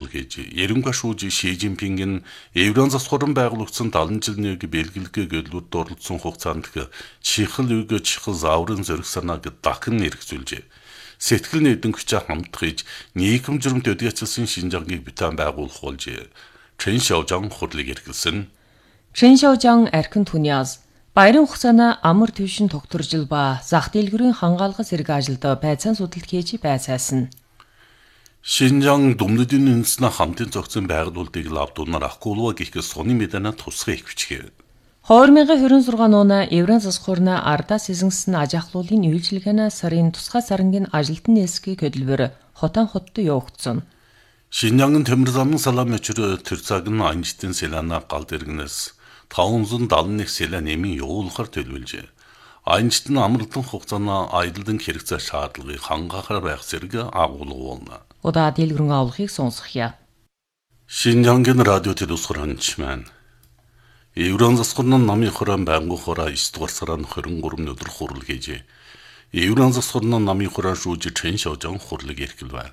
гэж Ерөнхий шүүж Ши Жинпингийн Евразийн засаг хорон байгуулагдсан 70 жилийн бэлгэлгээ гэрлүүд оролцсон хугацаанд чихэл үг чихэл зааврын зориг санааг дахин нэрхзүүлжээ. Сэтгэл нийтэн хүчээр хамтгаж нийгэм журамт өдгөөцсөн Шинжангийг битэн байгуулах болжээ. Чэн Шаожан хурлыг эрхэлсэн. Чэн Шаожан архин түниаз баярын хугацааны амар төвшин тогтворжил ба зах дэлгүүрийн хангаалгас зэрэг ажилд байцаан судалт хийж байцаасан. Шинжаан думдын үндэснэ хамтын зохицсон байгуулалтыг лавдуунаар ахгуулва гихгээс соны мэдэнэ тусгай ихвчгээ. 2026 оны Евразийн засаг хорны ардаас эзэнсэн аж ахлуулын үйлчилгээний сарын тусгай сарангийн ажилтны нээсгийн хөдөлмөр хотон хоттой явагдсан. Шинжаан төмөр замын салам өчрө төр цаг нь анжтын селана галд иргэнээс 571 селан нэмийн явуулахар төлөвлөжээ. Анжт нь амралтын хугацааны аялдан хэрэгцээ шаардлагыг хангахаар байх зэрэг агуулгуулна. Удаа дэлгэрэн авлахыг сонсохъя. Шинжаангийн радио телевизхоранч маань Евразийн засаг хорны намын хорон байнгын хороо 9 дугаар сарын 23-ны өдөр хурал хийжээ. Евразийн засаг хорны намын хороо шүүж Чэн Шаожан хурлыг эрхэлвэ.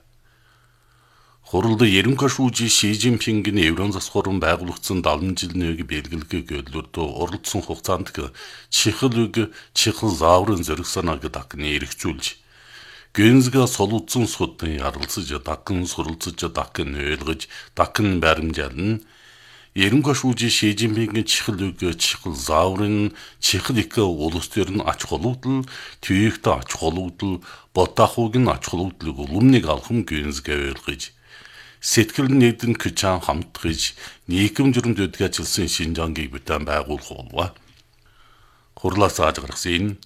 Хуралд Ерөнхий шүүж Ши Жинпингийн Евразийн засаг хорон байгуулагдсан 70 жилийн бэлгэлгээ гэрлүүд оролцсон хугацаанд чихэл үг чихэл зааврын зориг санааг дахин нэрхзүүлж гэнзгээ солилцсон судын ярилцаж дахин суралцаж дахин ойлгож дахин баримжаална. Ерөнхий шүүж Ши Жинпингийн чихэл үг чихэл зааврын чихэл их улс төр нь ач холбогдол төвөгтэй ач холбогдол ботахуг нь ач холбогдлыг улмыг алхам гэнзгээ ойлгож сэтгэл нийтэн хүчээр хамтгаж нийгэм журамт өдгөөцсөн Шинжангийг битэн байгуулах болов. Хурлаас ааж гаргасан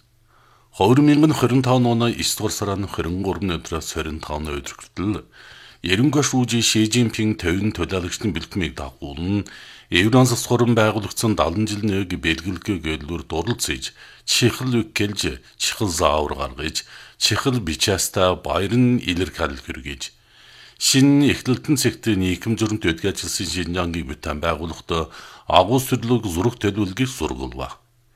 2025 оны 9 дугаар сарын 23-ны өдрөөс 25-ны өдөр хүртэл Ерөнхий шүүж Ши Жинпин төвийн төлөөлөгчдийн бэлтгэмийг дагуулна. Евразийн засаг хорон байгуулагдсан 70 жилийн бэлгэлгээ гэрлүүр дурлцж чихэл үг гэлж чихэл заавар гаргаж чихэл бичээстэй баярын илэрхийлэл хүргэж шинэ эхлэлтэн цэгт нийгэм журамт өдгөөцсөн Шинжангийг битэн байгуулахдаа агуу төрлөг зураг төлөвлөгөөг сургуулва.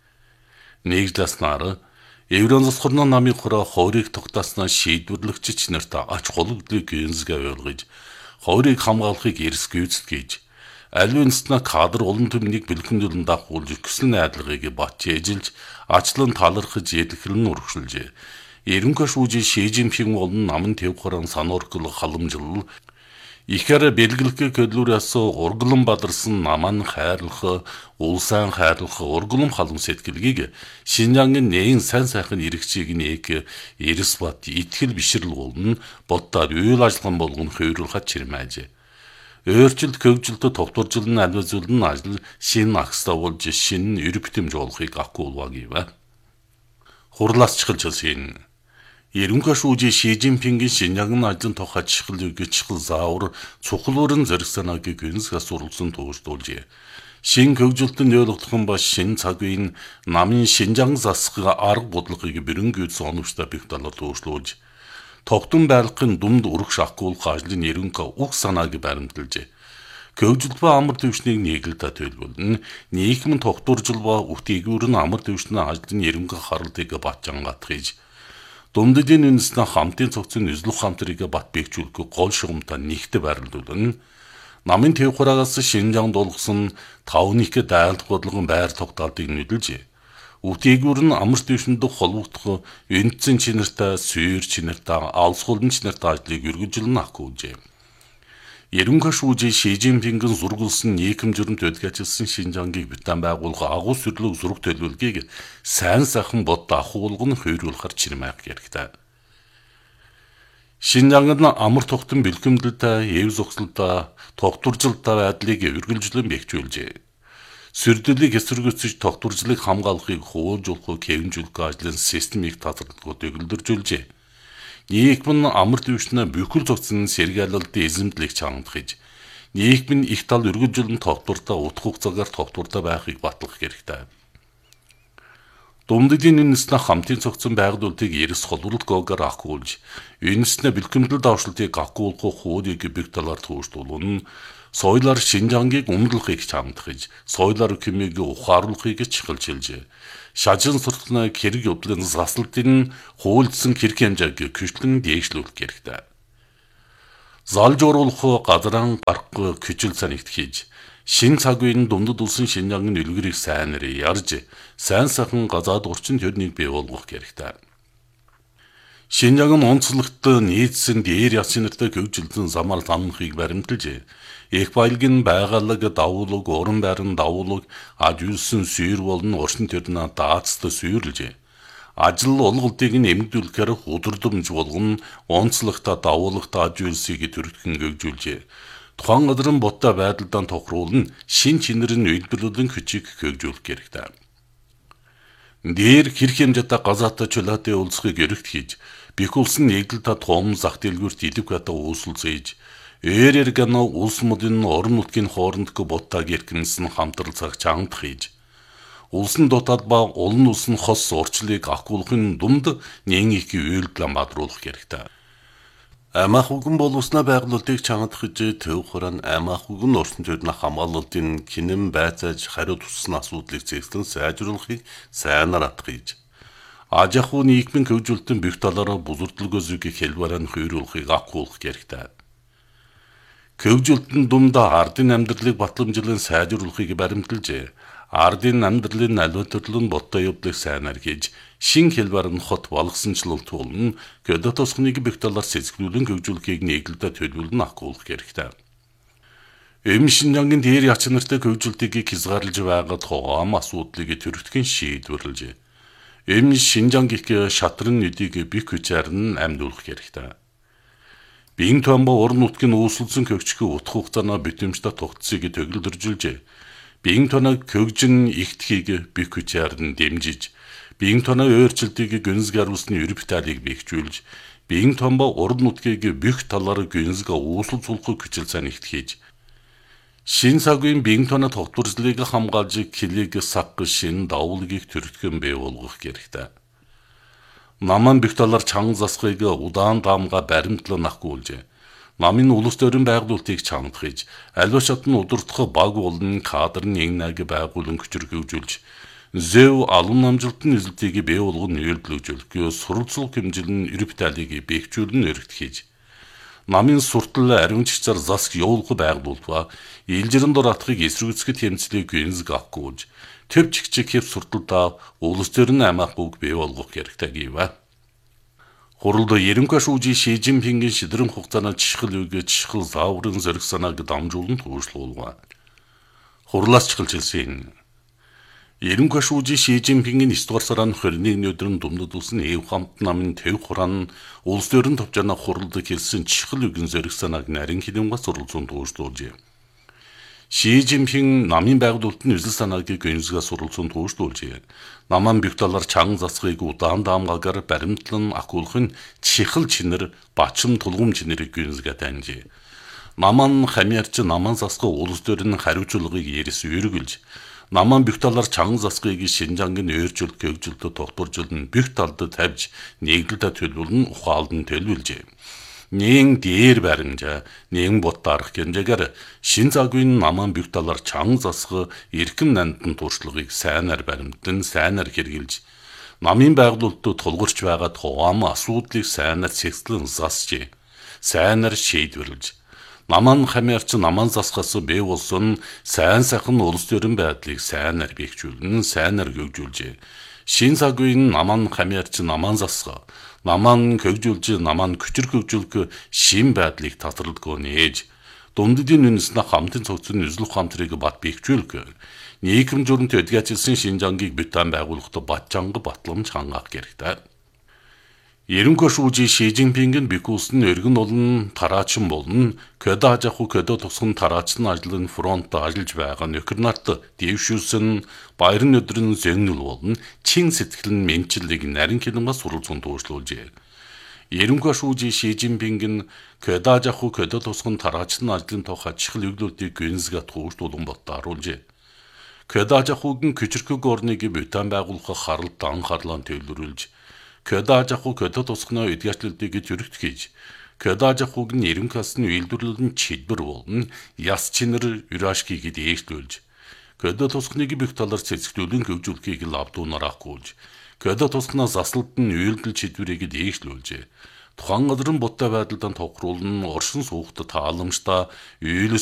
Нэгдлэснээр Евразийн засаг хорны намын хороо хойрыг тогтоосноо шийдвэрлэгч нарт ач холбогдлыг гэнзгээ ойлгож хойрыг хамгаалахыг эрс гүйцэтгэж аливаа үндэснэ кадр улам төмнийг бэлгэмжүүлэн дагуулж хүсэл найдлагыг бат ээжилж ачлан талархаж илэрхийлэн урагшилжээ. Ерөнхий шүүж Ши Жинпин болон намын төв хорон сануургал халамжлал ихээр бэлгэлгээ хөдлөрөөс ургалан бадарсан наман хайрлах, улсaan хайрлах ургалан халам сэтгэлгийг Шинжаангийн нээн сайн сайхан иргэцийг нэг эрс бат итгэл бишрэл болно боддоор үйл ажиллагаан болгон хувирлахад чирмээжээ. Өөрчлөлт хөгжилтөд тогтворжлон алвазуулн ажил шинэ агстай болж шинэ эр битэмж болохыг агуулваа гэвэ. Хурлаас чиглэлсэн Ерөнхий шүүж Ши Жинпингийн Шинжаангийн ажлын тухай чихэл үг чихэл заавар цухлуурын зориг санааг гэнзгээ суралцсан төвшүүлжээ. Шинэ хөгжилтөнд ойлгох ба шинэ цаг үеийн намын Шинжаан засгийн арга бодлогыг бэрэнгээд оновчтой бих талаар төвшлүүлж тогтун байрлахын дунд урагш агуулах ажлын ерөнхий уг санааг баримталжээ. Хөгжилт ба амар төвшнийг нийгэлдэ төлөвлөн нийгмийн тогтворжил ба үтээгээр нь амар төвшний ажлын ерөнхий харалтыг батжангатгаж Думдын үндэснэ хамтын цогцын үзлэх хамтрыг бат бэхжүүлэх гол шугамтай нэгт байрлуулна. Намын төв хораагаас Шинжаан дуулгасан 5-1 дайлах бодлогон байр тогтоолтыг нөлөөлж үтээгээр нь амар төвшөнд холбогдох үндсэн чинартай, сүйр чинартай, алс хулын чинартай ажлыг үргэлжлэн ахгүйжээ. Ерөнхий шүүж Ши Жинпингийн зургуулсан нийгэм журамт өдгөөцсөн Шинжаангийг битэн байгуулах агуу төрлөг зураг төлөвлөгөөг сайн сайхан бод ахуулгын хувирлахар чирмээх хэрэгтэй. Шинжаан нь амар тогтон бэлгэмдэлтэй, эв зогсолтой, тогтворжилттой байдлыг үргэлжлэн бэхжүүлжээ. Сүрдэлийг эсэргүүцэж тогтворжлыг хамгаалахыг хуулжуулах, хэвэнжүүлэх ажлын системийг татварлахыг өгөлдөржүүлжээ. Нийгэм нь амар төвшнө бүхэл зохицны сэргээлэлд эзэмдлийг чангахж, нийгэм нь их тал үргэлжлэн тогтвортой утга хугацаагаар тогтвортой байхыг батлах хэрэгтэй. Думдын үндэснэ хамтын цогцсон байгуулалтыг эрс холбогдолгоор ахгуулж, үндэснэ бэлгэмдэл давшилтыг агуулах хуулийг бих талаар төвшүүлэн, соёлоор Шинжаангийг өмнөлөхийг чамдахж, соёлоор хэмээг ухааруулахыг чихэлжилжээ. Шажин сурталчилгааны хэрэг явдлын заслалтын хуульдсан хэрэг хэмжээг көчлөн дээшлүүлэх хэрэгтэй. Залж оруулах газран гарах küçül санигт хийж шин цаг үеийн дундад улсын Шинжангийн үлгэрийг сайн ярьж сайн сайхан газаад орчин төрнийг бий болгох хэрэгтэй. Шинжааг нь онцлогт нийцсэн дээр ясын нартай хөгжилтэн замаар замнахыг баримталж, их баялагын байгалаг, давуулаг, уран байран давуулаг, аж үйлсэн сүйр болон орчин төрнө даацтай сүйрлж, ажил олголтыг нь эмгдүүлэхээр удирдамж болгон онцлогтой давуулагтай аж үйлсийг төрөлхөн хөгжүүлж, тухайн газрын бодтой байдалдан тохируулн шин чинэр нь үйлдвэрлэлийн хүчийг хөгжүүлэх хэрэгтэй. Дээр хэрэг хэмжээтэй газаатай чулаатай уулзахыг эрэгт хийж, бих улсын нэгдэлтэй том зах дэлгүүрт идэвхтэй үүсэлцээж, эргэн улс модын орон нутгийн хоорондох бодтаг эркэнсэн хамтрал цаг чангадах хийж, улсын дотоод ба олон улсын хос урчлыг ахгуулахын дунд нэн их үйлдэл бадруулах хэрэгтэй. Амах үгэн боловсноо байгуулалтыг чангадах гэж төв хуран амах үгэн орчин төрний хамгаалалтын кинэм байцааж хариу туссан асуудлыг зэглэн сайжруулахыг сайнаар атгаж, аж ахуй нийгмийн хөгжүүлэлтийн бүх талаараа бузурдлогоозыг хэлбэрэн хүйрүүлэхийг ахгуулах хэрэгтэй. Хөгжүүлэлтийн дунд ардын амьдралыг батламжлан сайжруулахыг баримталж, ардын амьдралын аливаа төрлийн бодтой явдлыг сайнаар хийж, шин хэлбэр нь хот болгосончлол тулн көдө тосгоныг бүх талаар сэцгэлүүлэн хөгжүүлэхийг нийгэлдэ төлөвлөн ахгуулах хэрэгтэй. Шинжангийн дээр ячин нартай хөгжүүлэлтийг хязгаарлаж байгаад хоом асуудлыг төрөлхтөн шийдвэрлэж, Шинжангийн шатрын нүдийг бих хүчээр нь амьдуулах хэрэгтэй. Бин томбо орон нутгийн үүсэлсэн хөгжихөө утга хугацааны битэмжтэй тогтцыг төгөлдөржүүлж, бин тоног хөгжин ихтхийг бих хүчээр нь дэмжиж, бин тоно өөрчлөлтийг гүнзгий харуулсны ерөвталыг бэхжүүлж, бин томбо орон нутгийг бүх талаар гүнзгий үүсэл сулхыг хүчил санигт хийж, шин цагийн бин тоно тогтворслыг хамгаалж килийг саг шин давуулгийг төрөлхөн бий болгох хэрэгтэй. Наман бүх талаар чанга засахыг удаан даамга баримтлан ахгуулж, намын улс төрийн байгуулалтыг чангадах, аливаа шатны удирдах баг болон кадр нэг байгуулан хүчрэг хөгжүүлж, зэв алан намжилтын эзэлтийг бий болгон үйлдэлжүүлэх, сурвалжлах хэмжээний ерөвталыг бэхжүүлэн өргөт хийж, намын суртал ариун чигчээр засаг явуулах байгууллага илжирэн дор атахыг эсрэгцэхэд хэмцлийг гүнзг авахгүйж, төв чигчиг хэв сурталдаа улс төрийн амаахгүйг бий болгох хэрэгтэй гэв. Хуралд ерөнхий шүүжи Ши Жинпингийн шидрэн хугацааны чихэл үгээ чихэл зааврын зориг санааг дамжуулан төвшлүүлгэн. Хурлаас чихэлжилсэн. Ерөнхий шүүжи Ши Жинпингийн 9 дугаар сарын 21-ний өдрийн дундад улсын Эв хамт намын төв хуран улс төрийн товчооноо хуралд хэлсэн чихэл үгийн зориг санааг нарийн хилэмгээс суралцуун төвшлүүлжээ. Ши Жинпин намын байгуулалтын үзэл санааг гүнзгээс суралцуун төвшлүүлжээ. Наман бүх талаар чанга засахыг удаан даамгаагаар баримтлан ахгуулах нь чихэл чинэр бачим тулгум чинэрийг гүнзгээ таньжээ. Наман хамиарч наман засах улс төрийн хариуцлагыг ярис өргөлж, наман бүх талаар чанга засахыг Шинжангийн өөрчлөлт хөгжилтөд тогтворжуулн бүх талд тавьж нэгдэлтэй төлөвлөн ухаалдан төлөвлөжээ. Нэн дээр баримжаа, нэн бот дарах хэмжээгээр шин цагийн наман бүх талаар чанга засах эрхэм нандин туршлагыг сайнаар баримтан, сайнаар хэрэгжилж, намын байгуулалтад тулгарч байгаа тухайн асуудлыг сайнаар цэгцлэн засжээ, сайнаар шийдвэрлэж, наман хамиарч наман засахаас бий болсон сайн сайхан улс төрийн байдлыг сайнаар бэхжүүлэн, сайнаар хөгжүүлжээ. Шин цагийн наман хамиарч наман засах, наман хөгжүүлж, наман хүчрэг хөгжүүлэх шин байдлыг татварлагдгоо нээж, дунддын үнэснэ хамтын цогцны үзлэх хамтрыг бат бэхжүүлэх, нийгэм журмт эдгэжсэн Шинжангийг битэн байгуулахад бат чанга батламж хангаах хэрэгтэй. Ерөнхий шүүжи Ши Жинпингийн бих улсын өргөн олон тараачин болон көдө аж ахуй көдө тусган тараачин ажлын фронт ажиллаж байгаа нөхөр нарт дэвшүүлсэн баярын өдрийн зэгнэл болон чин сэтгэлэн мэнчиллийг нарийн хилэмгээс суралцуун төвшлүүлжээ. Ерөнхий шүүжи Ши Жинпингийн көдө аж ахуй көдө тусган тараачин ажлын тухай чихэл өглөөдийг гүнзгээ төвшлүүлэн боттааруулжээ. Көдө аж ахуйн küçük орныг битэн байгуулах харалт анхаарлаа төвлөрүүлж, көдө аж ахуй көдө тусганы эдгээрчлэлтийг зөрөгт хийж, көдө аж ахуйн ерөнхийсний үйлдвэрлэлийн чилбэр болон яс чинэр юрашкийг дээшлүүлж, көдө тусганыг бүх талаар цэцгэлүүлэн хөгжүүлэхийг лавдуунаар ахгуулж, көдө тусганаа заслалт нь үйлдэл чилбэрийг дээшлүүлж, Тухайн газрын будтай байдалд тохируулна, оршин суугчдад тааламжтай,